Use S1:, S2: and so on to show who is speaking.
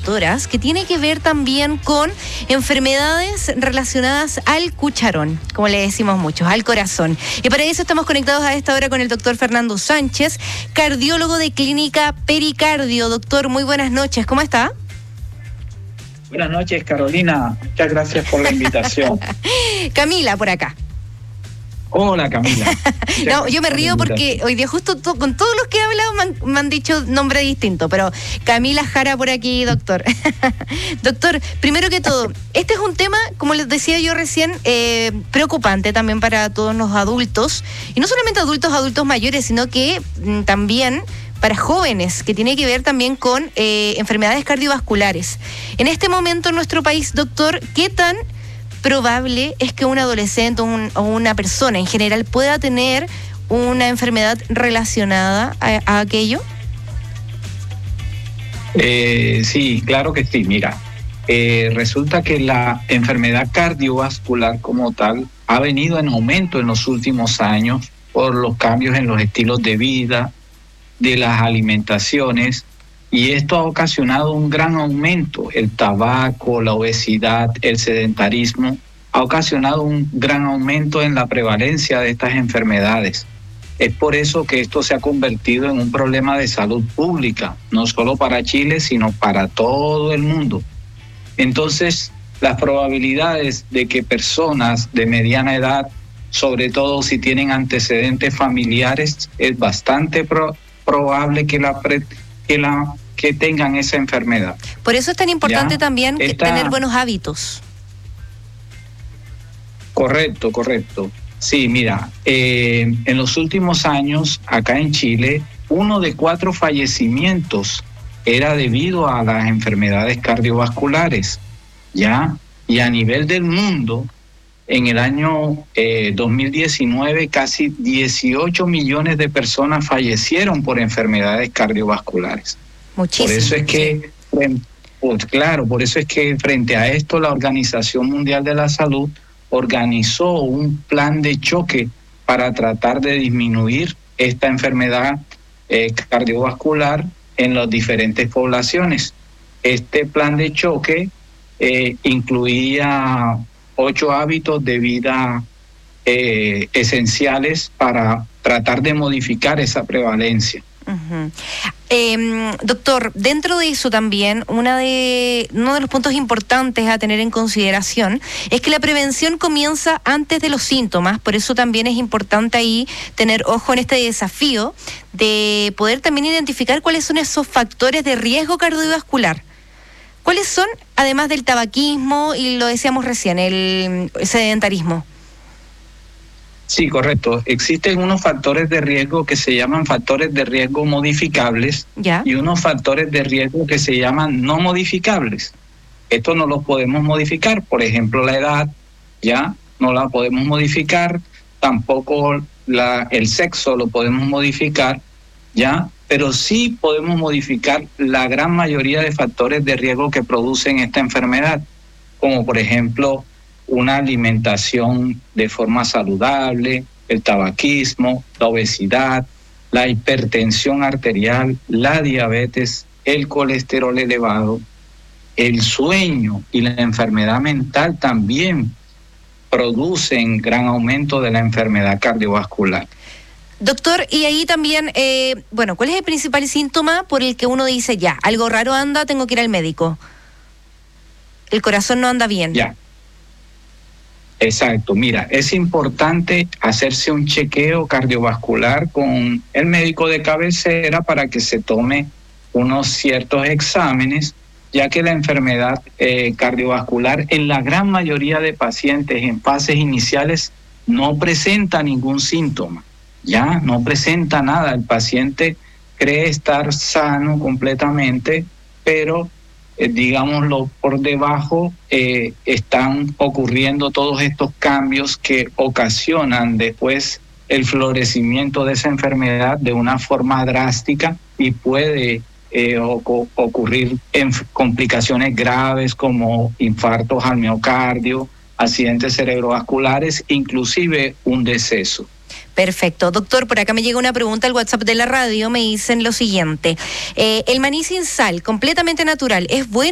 S1: auditoras que tiene que ver también con enfermedades relacionadas al cucharón, como le decimos muchos, al corazón. Y para eso estamos conectados a esta hora con el doctor Fernando Sánchez, cardiólogo de Clínica Pericardio. Doctor, muy buenas noches, ¿cómo está?
S2: Buenas noches, Carolina. Muchas gracias por la invitación.
S1: Camila, por acá.
S2: Hola, Camila.
S1: No, yo me río porque hoy día justo con todos los que he hablado me han dicho nombre distinto, pero Camila Jara por aquí, doctor. Doctor, primero que todo, este es un tema, como les decía yo recién, preocupante también para todos los adultos, y no solamente adultos mayores, sino que también para jóvenes, que tiene que ver también con enfermedades cardiovasculares. En este momento en nuestro país, doctor, ¿qué tan probable es que un adolescente o una persona en general pueda tener una enfermedad relacionada a aquello?
S2: Sí, claro que sí. Mira, resulta que la enfermedad cardiovascular como tal ha venido en aumento en los últimos años por los cambios en los estilos de vida, de las alimentaciones, y esto ha ocasionado un gran aumento. El tabaco, la obesidad, el sedentarismo ha ocasionado un gran aumento en la prevalencia de estas enfermedades. Es por eso que esto se ha convertido en un problema de salud pública, no solo para Chile, sino para todo el mundo. Entonces, las probabilidades de que personas de mediana edad, sobre todo si tienen antecedentes familiares, es bastante probable que tengan esa enfermedad.
S1: Por eso es tan importante también tener buenos hábitos.
S2: Correcto. Sí, mira, en los últimos años, acá en Chile, 1 de 4 fallecimientos era debido a las enfermedades cardiovasculares, ¿ya? Y a nivel del mundo, en el año 2019, casi 18 millones de personas fallecieron por enfermedades cardiovasculares.
S1: Muchísimo.
S2: Por eso es que, por eso es que frente a esto la Organización Mundial de la Salud organizó un plan de choque para tratar de disminuir esta enfermedad cardiovascular en las diferentes poblaciones. Este plan de choque incluía 8 hábitos de vida esenciales para tratar de modificar esa prevalencia.
S1: Uh-huh. Doctor, dentro de eso también, uno de los puntos importantes a tener en consideración es que la prevención comienza antes de los síntomas. Por eso también es importante ahí tener ojo en este desafío de poder también identificar cuáles son esos factores de riesgo cardiovascular. ¿Cuáles son, además del tabaquismo y lo decíamos recién, el sedentarismo?
S2: Sí, correcto. Existen unos factores de riesgo que se llaman factores de riesgo modificables. ¿Ya? Y unos factores de riesgo que se llaman no modificables. Estos no los podemos modificar. Por ejemplo, la edad, ya no la podemos modificar. Tampoco el sexo lo podemos modificar, ya. Pero sí podemos modificar la gran mayoría de factores de riesgo que producen esta enfermedad, como por ejemplo una alimentación de forma saludable, el tabaquismo, la obesidad, la hipertensión arterial, la diabetes, el colesterol elevado, el sueño y la enfermedad mental también producen gran aumento de la enfermedad cardiovascular.
S1: Doctor, y ahí también, ¿cuál es el principal síntoma por el que uno dice, ya, algo raro anda, tengo que ir al médico? El corazón no anda bien.
S2: Ya. Exacto, mira, es importante hacerse un chequeo cardiovascular con el médico de cabecera para que se tome unos ciertos exámenes, ya que la enfermedad cardiovascular en la gran mayoría de pacientes en fases iniciales no presenta ningún síntoma, ya no presenta nada. El paciente cree estar sano completamente, pero digámoslo, por debajo están ocurriendo todos estos cambios que ocasionan después el florecimiento de esa enfermedad de una forma drástica y puede ocurrir en complicaciones graves como infartos al miocardio, accidentes cerebrovasculares, inclusive un deceso.
S1: Perfecto. Doctor, por acá me llega una pregunta al WhatsApp de la radio, me dicen lo siguiente. El maní sin sal, completamente natural, ¿es bueno